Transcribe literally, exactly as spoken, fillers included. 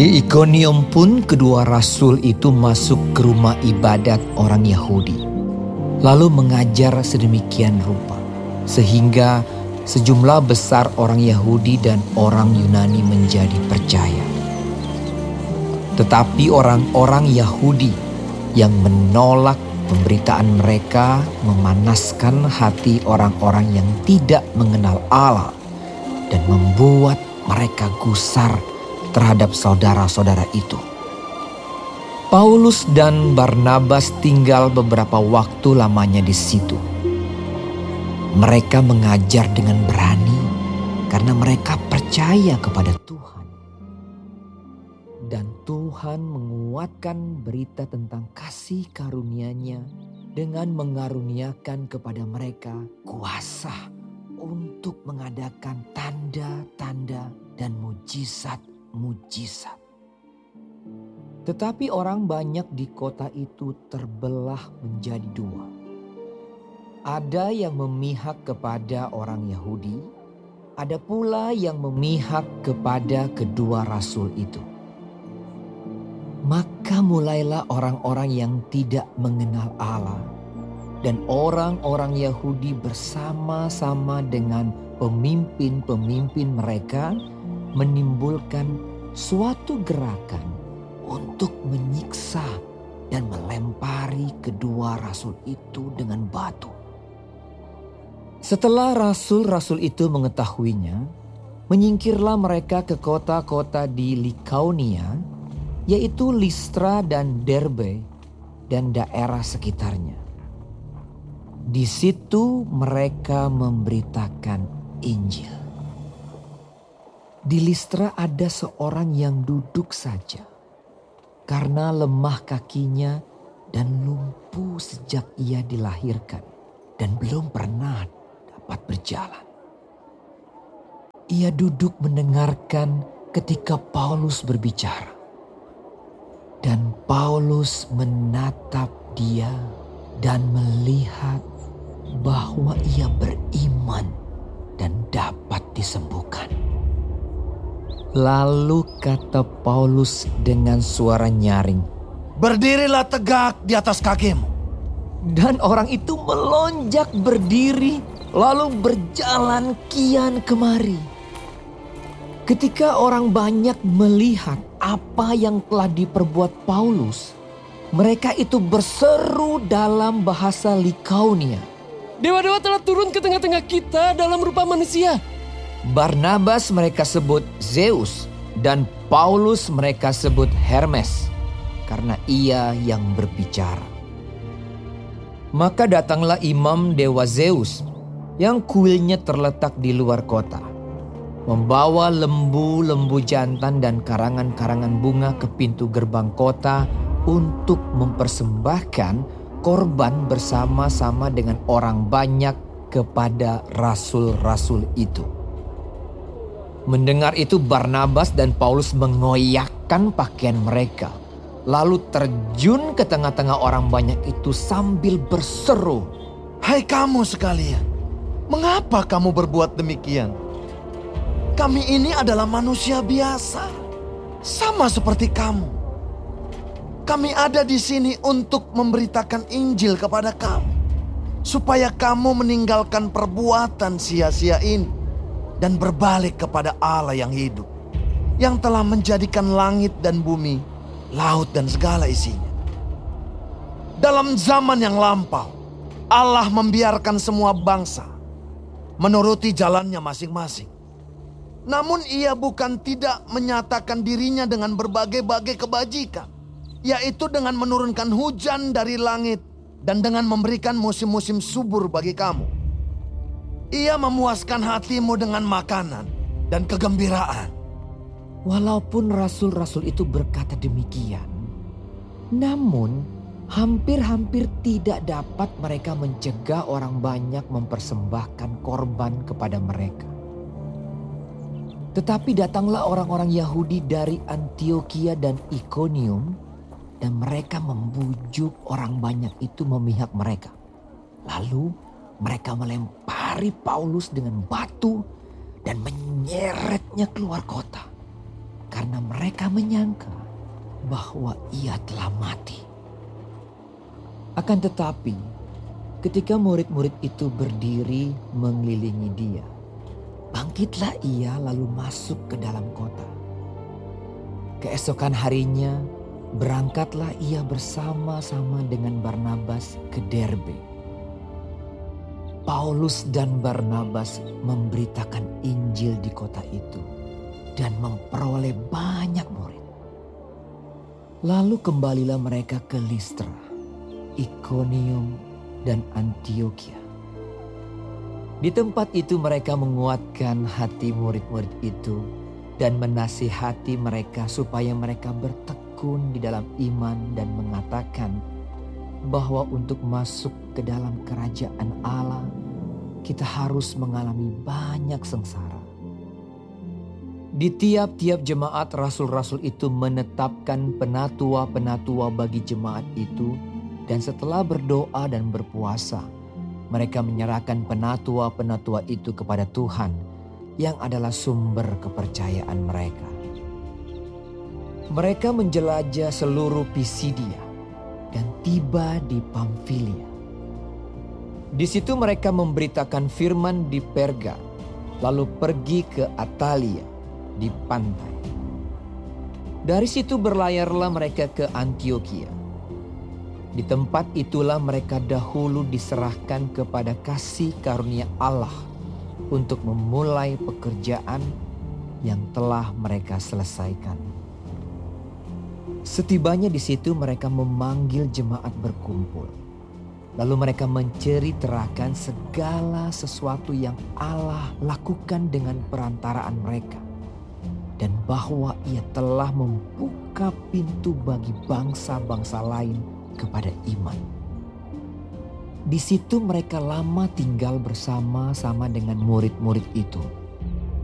Di Ikonium pun kedua rasul itu masuk ke rumah ibadat orang Yahudi, lalu mengajar sedemikian rupa, sehingga sejumlah besar orang Yahudi dan orang Yunani menjadi percaya. Tetapi orang-orang Yahudi yang menolak pemberitaan mereka memanaskan hati orang-orang yang tidak mengenal Allah dan membuat mereka gusar terhadap saudara-saudara itu. Paulus dan Barnabas tinggal beberapa waktu lamanya di situ. Mereka mengajar dengan berani karena mereka percaya kepada Tuhan. Dan Tuhan menguatkan berita tentang kasih karunia-Nya dengan mengaruniakan kepada mereka kuasa untuk mengadakan tanda-tanda dan mujizat-mujizat. Tetapi orang banyak di kota itu terbelah menjadi dua. Ada yang memihak kepada orang Yahudi, ada pula yang memihak kepada kedua rasul itu. Maka mulailah orang-orang yang tidak mengenal Allah dan orang-orang Yahudi bersama-sama dengan pemimpin-pemimpin mereka menimbulkan suatu gerakan untuk menyiksa dan melempari kedua rasul itu dengan batu. Setelah rasul-rasul itu mengetahuinya, menyingkirlah mereka ke kota-kota di Likaonia, yaitu Listra dan Derbe dan daerah sekitarnya. Di situ mereka memberitakan Injil. Di Listra ada seorang yang duduk saja karena lemah kakinya dan lumpuh sejak ia dilahirkan dan belum pernah dapat berjalan. Ia duduk mendengarkan ketika Paulus berbicara. Dan Paulus menatap dia dan melihat bahwa ia beriman dan dapat disembuhkan. Lalu kata Paulus dengan suara nyaring, "Berdirilah tegak di atas kakimu." Dan orang itu melonjak berdiri lalu berjalan kian kemari. Ketika orang banyak melihat apa yang telah diperbuat Paulus, mereka itu berseru dalam bahasa Likaonia, "Dewa-dewa telah turun ke tengah-tengah kita dalam rupa manusia." Barnabas mereka sebut Zeus dan Paulus mereka sebut Hermes karena ia yang berbicara. Maka datanglah imam dewa Zeus yang kuilnya terletak di luar kota, membawa lembu-lembu jantan dan karangan-karangan bunga ke pintu gerbang kota untuk mempersembahkan korban bersama-sama dengan orang banyak kepada rasul-rasul itu. Mendengar itu Barnabas dan Paulus mengoyakkan pakaian mereka, lalu terjun ke tengah-tengah orang banyak itu sambil berseru, "Hai kamu sekalian, mengapa kamu berbuat demikian? Kami ini adalah manusia biasa, sama seperti kamu. Kami ada di sini untuk memberitakan Injil kepada kamu, supaya kamu meninggalkan perbuatan sia-sia ini dan berbalik kepada Allah yang hidup, yang telah menjadikan langit dan bumi, laut dan segala isinya. Dalam zaman yang lampau, Allah membiarkan semua bangsa menuruti jalannya masing-masing. Namun ia bukan tidak menyatakan dirinya dengan berbagai-bagai kebajikan, yaitu dengan menurunkan hujan dari langit dan dengan memberikan musim-musim subur bagi kamu. Ia memuaskan hatimu dengan makanan dan kegembiraan." Walaupun rasul-rasul itu berkata demikian, namun hampir-hampir tidak dapat mereka mencegah orang banyak mempersembahkan korban kepada mereka. Tetapi datanglah orang-orang Yahudi dari Antiokhia dan Ikonium, dan mereka membujuk orang banyak itu memihak mereka. Lalu mereka melempari Paulus dengan batu dan menyeretnya keluar kota. karena mereka menyangka bahwa ia telah mati. Akan tetapi, ketika murid-murid itu berdiri mengelilingi dia, bangkitlah ia lalu masuk ke dalam kota. Keesokan harinya, berangkatlah ia bersama-sama dengan Barnabas ke Derbe. Paulus dan Barnabas memberitakan Injil di kota itu dan memperoleh banyak murid. Lalu kembalilah mereka ke Listra, Ikonium, dan Antiokhia. Di tempat itu mereka menguatkan hati murid-murid itu dan menasihati mereka supaya mereka bertekun di dalam iman dan mengatakan bahwa untuk masuk ke dalam kerajaan Allah, kita harus mengalami banyak sengsara. Di tiap-tiap jemaat rasul-rasul itu menetapkan penatua-penatua bagi jemaat itu, dan setelah berdoa dan berpuasa, mereka menyerahkan penatua-penatua itu kepada Tuhan yang adalah sumber kepercayaan mereka. Mereka menjelajah seluruh Pisidia dan tiba di Pamfilia. Di situ mereka memberitakan firman di Perga, lalu pergi ke Atalia di pantai. Dari situ berlayarlah mereka ke Antiokhia. Di tempat itulah mereka dahulu diserahkan kepada kasih karunia Allah untuk memulai pekerjaan yang telah mereka selesaikan. Setibanya di situ mereka memanggil jemaat berkumpul. Lalu mereka menceritakan segala sesuatu yang Allah lakukan dengan perantaraan mereka. Dan bahwa ia telah membuka pintu bagi bangsa-bangsa lain kepada iman. Di situ mereka lama tinggal bersama-sama dengan murid-murid itu.